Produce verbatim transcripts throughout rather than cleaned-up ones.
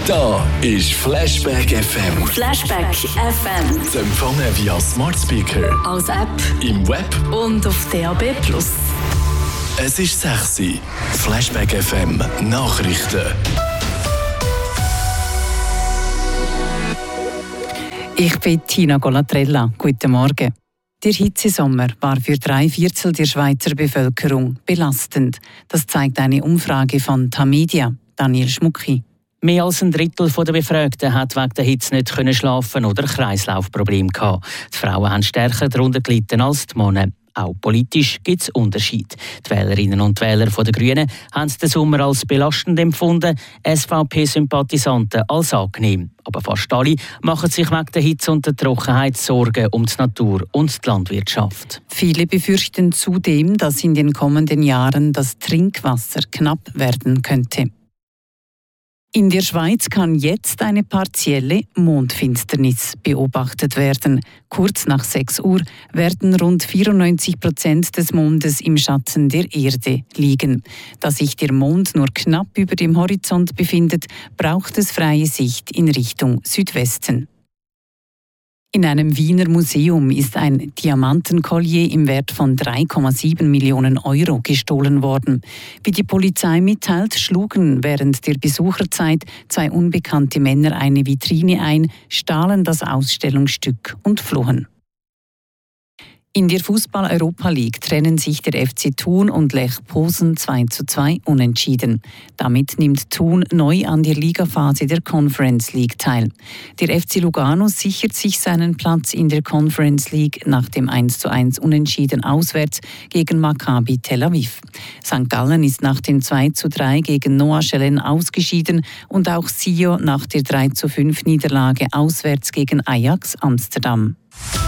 Da ist Flashback F M. Flashback F M. Zu empfangen via Smart Speaker, als App im Web und auf D A B plus. Es ist sechs Uhr. Flashback F M Nachrichten. Ich bin Tina Golatrella. Guten Morgen. Der Hitzesommer war für drei Viertel der Schweizer Bevölkerung belastend. Das zeigt eine Umfrage von Tamedia. Daniel Schmucki. Mehr als ein Drittel der Befragten hat wegen der Hitze nicht können schlafen oder Kreislaufprobleme gehabt. Die Frauen haben stärker darunter gelitten als die Männer. Auch politisch gibt es Unterschiede. Die Wählerinnen und Wähler der Grünen haben den Sommer als belastend empfunden, S V P-Sympathisanten als angenehm. Aber fast alle machen sich wegen der Hitze und der Trockenheit Sorgen um die Natur und die Landwirtschaft. Viele befürchten zudem, dass in den kommenden Jahren das Trinkwasser knapp werden könnte. In der Schweiz kann jetzt eine partielle Mondfinsternis beobachtet werden. Kurz nach sechs Uhr werden rund vierundneunzig Prozent des Mondes im Schatten der Erde liegen. Da sich der Mond nur knapp über dem Horizont befindet, braucht es freie Sicht in Richtung Südwesten. In einem Wiener Museum ist ein Diamantenkollier im Wert von drei Komma sieben Millionen Euro gestohlen worden. Wie die Polizei mitteilt, schlugen während der Besucherzeit zwei unbekannte Männer eine Vitrine ein, stahlen das Ausstellungsstück und flohen. In der Fußball-Europa League trennen sich der F C Thun und Lech Posen zwei zu zwei unentschieden. Damit nimmt Thun neu an der Ligaphase der Conference League teil. Der F C Lugano sichert sich seinen Platz in der Conference League nach dem eins zu eins Unentschieden auswärts gegen Maccabi Tel Aviv. Sankt Gallen ist nach dem zwei zu drei gegen Noa Chelen ausgeschieden und auch Sio nach der drei zu fünf Niederlage auswärts gegen Ajax Amsterdam.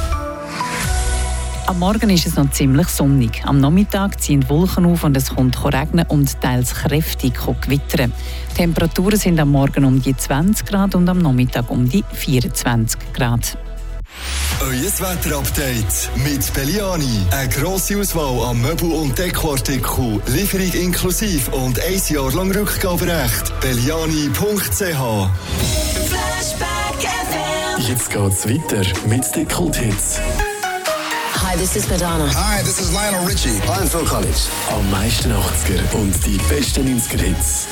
Am Morgen ist es noch ziemlich sonnig. Am Nachmittag ziehen Wolken auf und es kommt regnen und teils kräftig gewittern. Die Temperaturen sind am Morgen um die zwanzig Grad und am Nachmittag um die vierundzwanzig Grad. Euer Wetterupdate mit Belliani. Eine grosse Auswahl an Möbel- und Dekoartikeln, Lieferung inklusive und ein Jahr lang Rückgaberecht. Belliani punkt c h. Flashback F M. Jetzt geht's weiter mit den Kulthits. Hi, this is Madonna. Hi, this is Lionel Richie. I'm Phil Collins. Am meisten achtziger und die besten neunziger Hits.